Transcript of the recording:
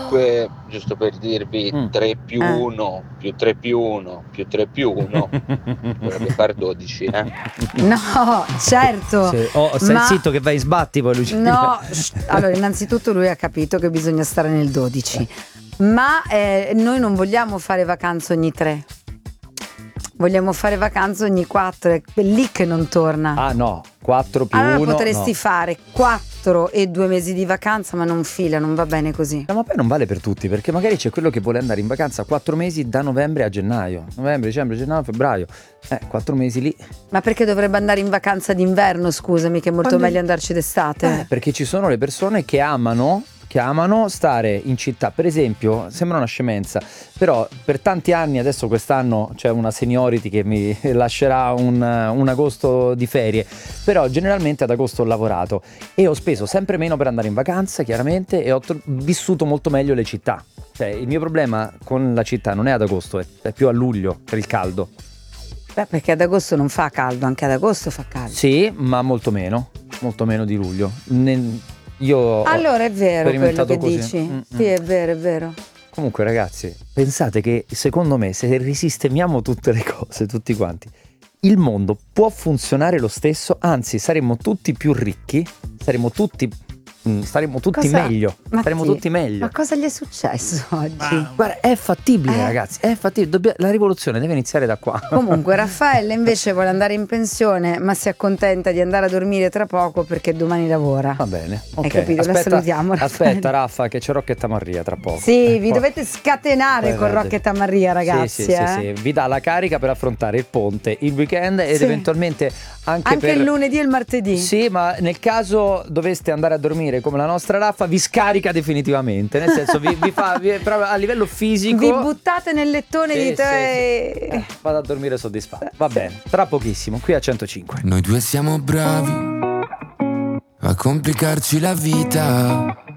comunque, giusto per dirvi, 3 più 1 più 3 più 1 più 3 più 1 dovrebbe fare 12, eh? No, certo. Sì. Oh, stai zitto che vai in sbatti poi, Lucia. No, allora innanzitutto lui ha capito che bisogna stare nel 12, ma noi non vogliamo fare vacanze ogni 3. Vogliamo fare vacanze ogni 4, è lì che non torna. Ah no, 4 più allora 1 potresti no. fare 4 e 2 mesi di vacanza, ma non fila, non va bene così. Ma poi non vale per tutti, perché magari c'è quello che vuole andare in vacanza 4 mesi da novembre a gennaio. Novembre, dicembre, gennaio, febbraio. 4 mesi lì. Ma perché dovrebbe andare in vacanza d'inverno, scusami, che è molto meglio andarci d'estate? Perché ci sono le persone che amano stare in città. Per esempio, sembra una scemenza, però per tanti anni, adesso quest'anno c'è una seniority che mi lascerà un agosto di ferie, però generalmente ad agosto ho lavorato e ho speso sempre meno per andare in vacanza, chiaramente, e ho vissuto molto meglio le città. Cioè, il mio problema con la città non è ad agosto, è più a luglio, per il caldo. Beh, perché ad agosto non fa caldo, anche ad agosto fa caldo. Sì, ma molto meno di luglio. Allora è vero quello che così. dici. Sì, è vero. Comunque ragazzi, pensate che secondo me se risistemiamo tutte le cose, tutti quanti, il mondo può funzionare lo stesso, anzi saremmo tutti più ricchi, staremmo tutti meglio. Staremmo tutti meglio. Ma cosa gli è successo oggi? Guarda, è fattibile ragazzi, è fattibile. La rivoluzione deve iniziare da qua. Comunque Raffaele invece vuole andare in pensione, ma si accontenta di andare a dormire tra poco perché domani lavora. Va bene, ok. Hai capito? La salutiamo, Raffaele. Aspetta Raffa, che c'è Rocchetta Maria tra poco. Sì, vi dovete scatenare con Rocchetta Maria, ragazzi. Sì. Vi dà la carica per affrontare il ponte, il weekend ed eventualmente anche per il lunedì e il martedì. Sì, ma nel caso doveste andare a dormire come la nostra Raffa, vi scarica definitivamente. Nel senso, vi proprio a livello fisico. Vi buttate nel lettone di te. Vado a dormire soddisfatto. Va bene, tra pochissimo, qui a 105. Noi due siamo bravi a complicarci la vita.